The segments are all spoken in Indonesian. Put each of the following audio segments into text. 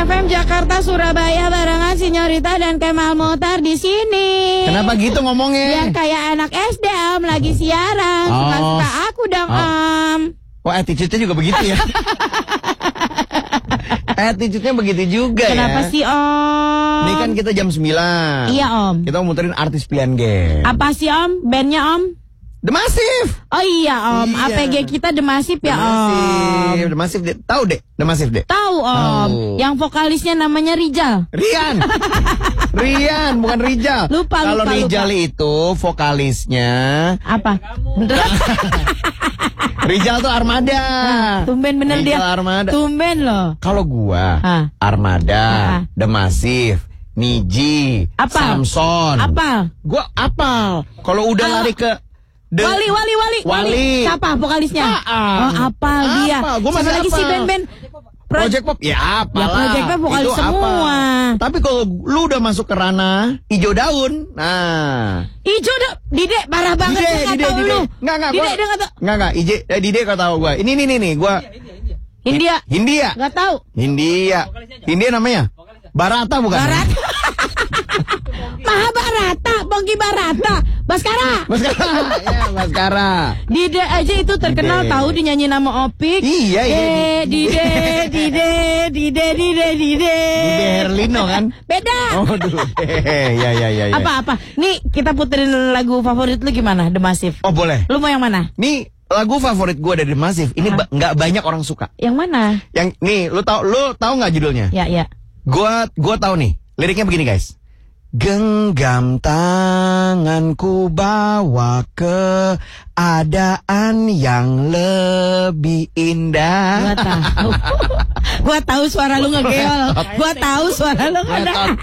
FM Jakarta Surabaya barengan Sinyorita dan Kemal Muhtar di sini. Kenapa gitu ngomongnya? Biar kayak anak SD Om lagi siaran. Suka-suka aku dong Om. Oh attitude-nya juga begitu ya? Attitude-nya begitu juga. Kenapa sih Om? Ini kan kita jam 9. Iya Om. Kita mau muterin artis pilihan game. Apa sih Om? Bandnya Om? The Massive. Oh iya Om, Iya. APG kita The Massive ya Om. The Massive, tahu deh, The Massive deh. Tahu Om, yang vokalisnya namanya Rijal. Rian, Rian bukan Rijal. Lupa. Kalau Rijal itu vokalisnya apa? Rijal tuh Armada. Tumben bener Rijal dia. Armada. Tumben loh. Kalau gua Armada, The Massive, Niji, Samson. Apal? Gua apal. Kalau udah lari ke Wali. Siapa vokalisnya? Oh, apal dia. Gua masih lagi apal. si band-band Project Pop. Ya apa lah. Project Pop vokalis semua. Tapi kalau lu udah masuk ke ranah Ijo Daun. Nah. Ijo Dide parah banget. Dide. Enggak. Enggak. Dide kau tahu gua. Ini gua. Hindia. Enggak tahu. Hindia namanya? Barata bukan? Barata. Mahabharata, Pongki Barata, Baskara. Ya, Baskara. Dide aja itu terkenal Dide. tahu dinyanyi nama Opik. Iya. Dide. Dide Herlino kan? Beda. Oh, dulu. Ya. Apa? Nih kita puterin lagu favorit lu gimana? The Massive. Oh, boleh. Lu mau yang mana? Nih lagu favorit gue dari The Massive. Ini nggak banyak orang suka. Yang mana? Yang nih, lu tahu nggak judulnya? Ya. Gua tahu nih. Liriknya begini guys. Genggam tanganku bawa keadaan yang lebih indah. Gua tahu suara lu ngegeol. Gua tahu suara lu ngegeol.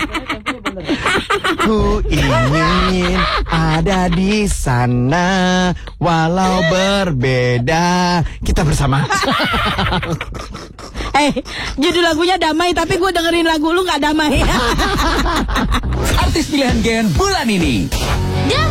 Ku ingin ada di sana walau berbeda. Kita bersama. Judul lagunya damai tapi gue dengerin lagu lu nggak damai. Artis pilihan Gen bulan ini.